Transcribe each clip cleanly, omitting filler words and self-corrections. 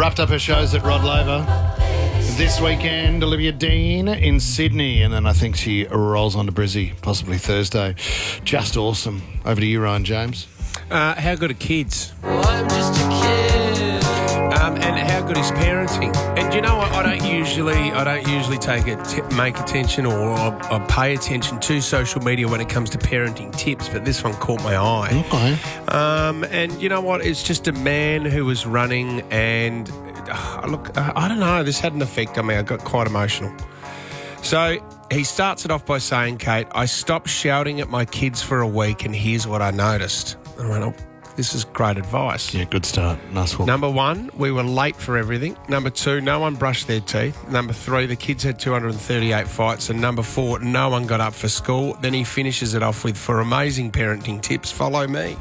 Wrapped up her shows at Rod Laver. This weekend, Olivia Dean in Sydney, and then I think she rolls on to Brizzy, possibly Thursday. Just awesome. Over to you, Ryan James. How good are kids? Well, I'm just a kid. And how good is parenting? And you know what? I don't usually make attention or pay attention to social media when it comes to parenting tips, but this one caught my eye. Okay. And you know what? It's just a man who was running, and look, I don't know. This had an effect on me. I got quite emotional. So he starts it off by saying, Kate, I stopped shouting at my kids for a week, and here's what I noticed. And I went, this is great advice. Yeah, good start. Nice one. Number one, we were late for everything. Number two, no one brushed their teeth. Number three, the kids had 238 fights. And number four, no one got up for school. Then he finishes it off with, for amazing parenting tips, follow me.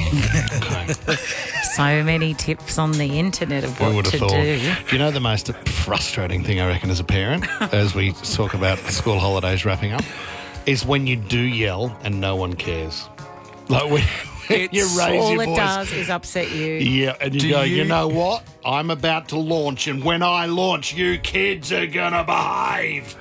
So many tips on the internet of what to do. You know the most frustrating thing, I reckon, as a parent, as we talk about the school holidays wrapping up, is when you do yell and no one cares. Like when you raise all your it voice. does is upset you. Yeah, and you know what? I'm about to launch, and when I launch, you kids are going to behave.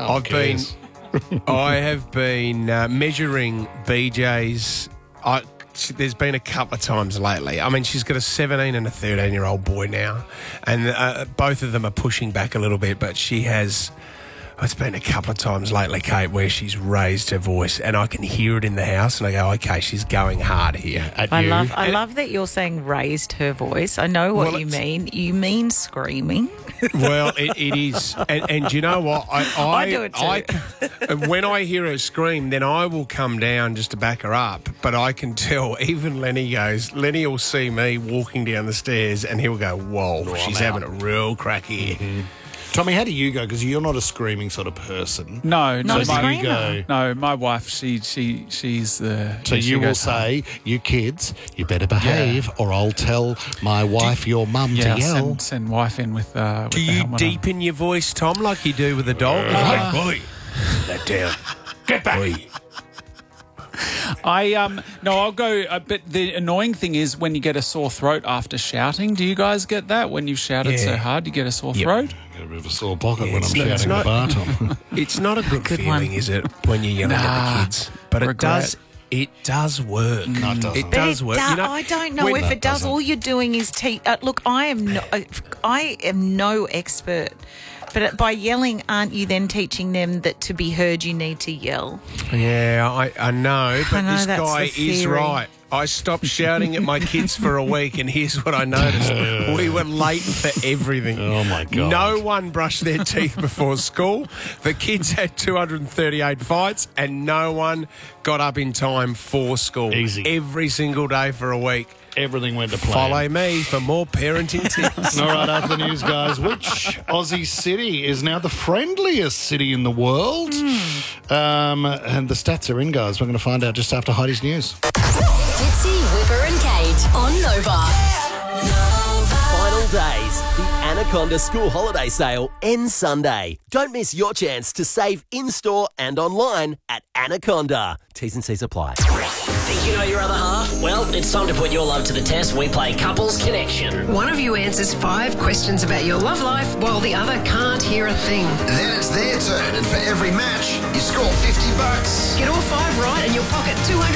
I have been measuring BJ's. There's been a couple of times lately. I mean, she's got a 17 and a 13-year-old boy now, and both of them are pushing back a little bit, but she has... It's been a couple of times lately, Kate, where she's raised her voice, and I can hear it in the house, and I go, okay, she's going hard here. I love that you're saying raised her voice. I know what you mean. You mean screaming. Well, it is. And you know what? I do it too. When I hear her scream, then I will come down just to back her up. But I can tell, even Lenny will see me walking down the stairs, and he'll go, whoa, she's having a real crack here. Mm-hmm. Tommy, how do you go? Because you're not a screaming sort of person. No, not a you go. No, my wife, she's the... So you will say, you kids, you better behave, or I'll tell my wife, your mum, to yell. Send wife in with the Do you deepen your voice, Tom, like you do with a dog? Boy, let down. Get back. I'll go. But the annoying thing is when you get a sore throat after shouting. Do you guys get that when you've shouted so hard? You get a sore throat. I get a bit of a sore pocket when I'm shouting at the bar, Tom. It's not a good feeling, is it, when you're yelling at the kids? But it does work. No, it doesn't. It does work. I don't know if it does. All you're doing is look, I am no expert. But by yelling, aren't you then teaching them that to be heard you need to yell? Yeah, I know, but this that's guy is right. I stopped shouting at my kids for a week, and here's what I noticed. We were late for everything. Oh, my God. No one brushed their teeth before school. The kids had 238 fights, and no one got up in time for school. Easy. Every single day for a week. Everything went to plan. Follow me for more parenting tips. All right, after the news, guys. Which Aussie city is now the friendliest city in the world? And the stats are in, guys. We're going to find out just after Heidi's news. Fitzy, Whipper and Kate on Nova. Final days. The Anaconda School Holiday Sale ends Sunday. Don't miss your chance to save in-store and online at Anaconda. T's and C's apply. Think you know your other half? Well, it's time to put your love to the test. We play Couples Connection. One of you answers 5 questions about your love life while the other can't hear a thing. Then it's their turn, and for every match, you score $50. Get all 5 right and you'll pocket $200.